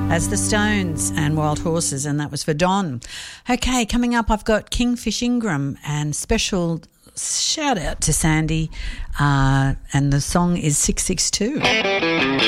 as the Stones and Wild Horses, and that was for Don. Okay, coming up I've got Kingfish Ingram, and special shout out to Sandy, and the song is 662.